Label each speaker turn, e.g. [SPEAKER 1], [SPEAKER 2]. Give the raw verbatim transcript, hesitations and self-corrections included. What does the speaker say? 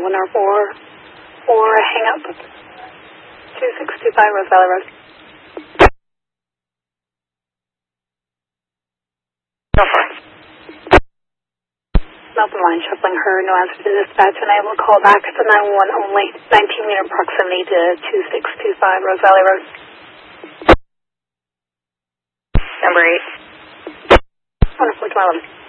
[SPEAKER 1] one oh four, or hang up. two six two five Rose Valley Road. Go for it. Mountain line shuffling her, no answer to dispatch, and I will call back at the nine one one only, nineteen meter proximity to two six two five Rose Valley Road. Number eight. one oh four twelve.